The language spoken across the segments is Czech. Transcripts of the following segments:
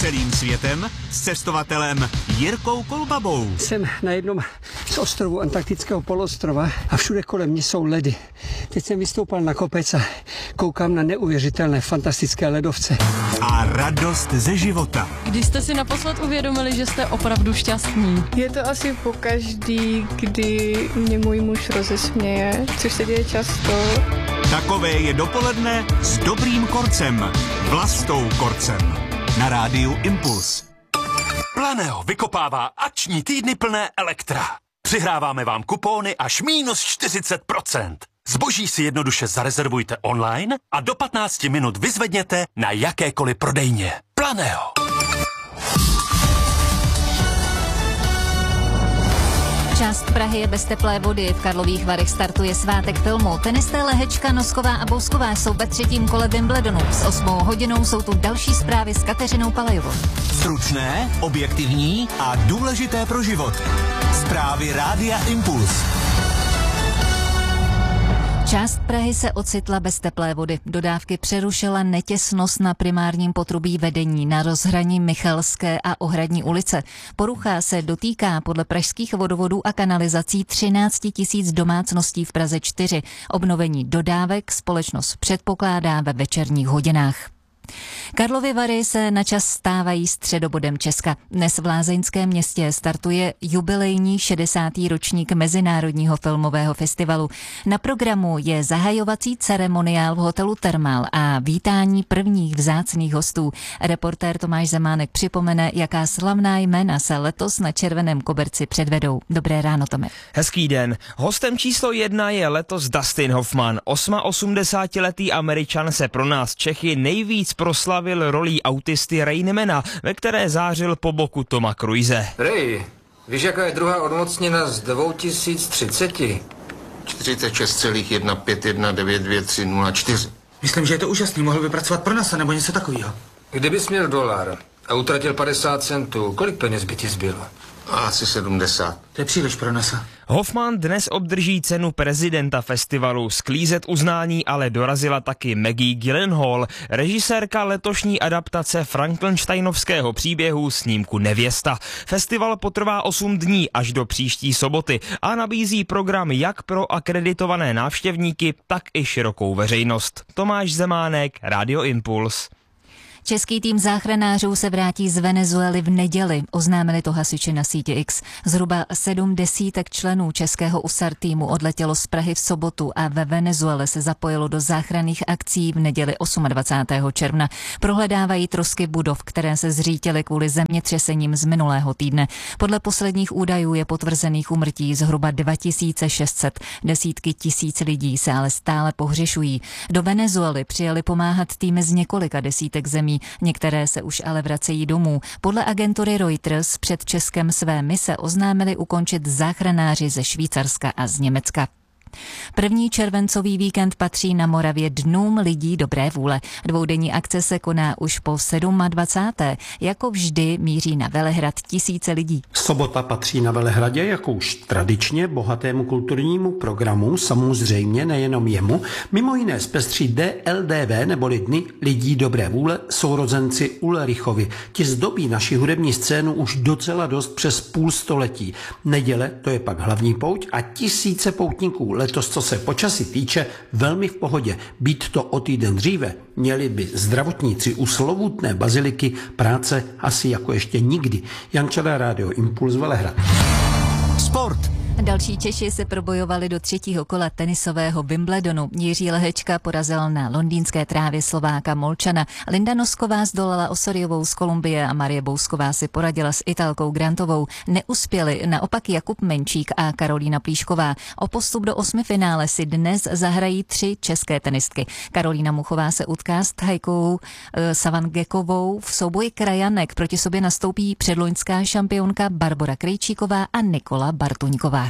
Celým světem s cestovatelem Jirkou Kolbabou. Jsem na jednom z ostrovů antarktického poloostrova a všude kolem mě jsou ledy. Teď jsem vystoupal na kopec a koukám na neuvěřitelné fantastické ledovce. A radost ze života. Když jste si naposled uvědomili, že jste opravdu šťastní? Je to asi pokaždý, kdy mě můj muž rozesměje, což se děje často. Takové je dopoledne s dobrým Korcem. Vlastou Korcem. Na rádiu Impuls. Planeo vykopává akční týdny plné elektra. Přihráváme vám kupóny až minus 40%. Zboží si jednoduše zarezervujte online a do 15 minut vyzvedněte na jakékoliv prodejně. Planeo. Část Prahy je bez teplé vody. V Karlových Varech startuje svátek filmu. Tenisté Lehečka, Nosková a Bousková jsou ve třetím kole Wimbledonu. S 8 hodinou jsou tu další zprávy s Kateřinou Palejovou. Stručné, objektivní a důležité pro život. Zprávy Rádia Impuls. Část Prahy se ocitla bez teplé vody. Dodávky přerušila netěsnost na primárním potrubí vedení na rozhraní Michalské a Ohradní ulice. Porucha se dotýká podle pražských vodovodů a kanalizací 13 000 domácností v Praze 4. Obnovení dodávek společnost předpokládá ve večerních hodinách. Karlovy Vary se načas stávají středobodem Česka. Dnes v Lázeňském městě startuje jubilejní 60. ročník Mezinárodního filmového festivalu. Na programu je zahajovací ceremoniál v hotelu Thermal a vítání prvních vzácných hostů. Reportér Tomáš Zemánek připomene, jaká slavná jména se letos na červeném koberci předvedou. Dobré ráno, Tome. Hezký den. Hostem číslo 1 je letos Dustin Hoffman. 88letý Američan se pro nás Čechy nejvíc proslavil rolí autisty Rainmana, ve které zářil po boku Toma Cruise. Ray, víš, jaká je druhá odmocnina z 2030? 46,151923004. Myslím, že je to úžasný, mohl by pracovat pro NASA nebo něco takového. Kdybys měl $1 a utratil 50 centů, kolik peněz by ti zbylo? Asi 70. To je příliš pro NASA. Hoffman dnes obdrží cenu prezidenta festivalu. Sklízet uznání ale dorazila taky Maggie Gyllenhaal, režisérka letošní adaptace frankensteinovského příběhu snímku Nevěsta. Festival potrvá 8 dní až do příští soboty a nabízí program jak pro akreditované návštěvníky, tak i širokou veřejnost. Tomáš Zemánek, Radio Impuls. Český tým záchranářů se vrátí z Venezuely v neděli, oznámili to hasiči na síti X. Zhruba 70 členů českého USAR týmu odletělo z Prahy v sobotu a ve Venezuele se zapojilo do záchranných akcí v neděli 28. června. Prohledávají trosky budov, které se zřítily kvůli zemětřesením z minulého týdne. Podle posledních údajů je potvrzených úmrtí zhruba 2600. Desítky tisíc lidí se ale stále pohřešují. Do Venezuely přijeli pomáhat týmy z několika desítek zemí. Některé se už ale vracejí domů. Podle agentury Reuters před Českem své mise oznámili ukončit záchranáři ze Švýcarska a z Německa. První červencový víkend patří na Moravě Dnům lidí dobré vůle. Dvoudenní akce se koná už po 27. Jako vždy míří na Velehrad tisíce lidí. Sobota patří na Velehradě jako už tradičně bohatému kulturnímu programu, samozřejmě nejenom jemu. Mimo jiné zpestří DLDV neboli Dny lidí dobré vůle sourozenci Ulrichovi. Ti zdobí naši hudební scénu už docela dost přes půl století. Neděle to je pak hlavní pouť a tisíce poutníků. Letos, co se počasí týče, velmi v pohodě. Být to o týden dříve, měli by zdravotníci u Slovutné baziliky práce asi jako ještě nikdy. Jan Čada, Radio Impuls, Velehrad. Sport. Další Češi se probojovali do třetího kola tenisového Wimbledonu. Jiří Lehečka porazil na londýnské trávě Slováka Molčana. Linda Nosková zdolala Osoriovou z Kolumbie a Marie Bousková si poradila s Italkou Grantovou. Neuspěli naopak Jakub Menčík a Karolína Plíšková. O postup do 8. finále si dnes zahrají 3 české tenistky. Karolína Muchová se utká s Thajkou Savangekovou. V souboji krajanek proti sobě nastoupí předloňská šampionka Barbora Krejčíková a Nikola Bartuňková.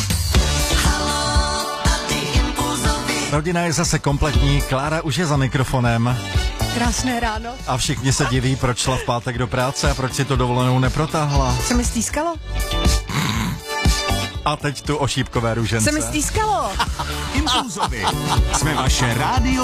Rodina je zase kompletní, Klára už je za mikrofonem. Krásné ráno. A všichni se diví, proč šla v pátek do práce a proč si to dovolenou neprotáhla. Se mi stýskalo? A teď tu o šípkové růžence. Se mi stýskalo. Impulzovi. Jsme vaše rádio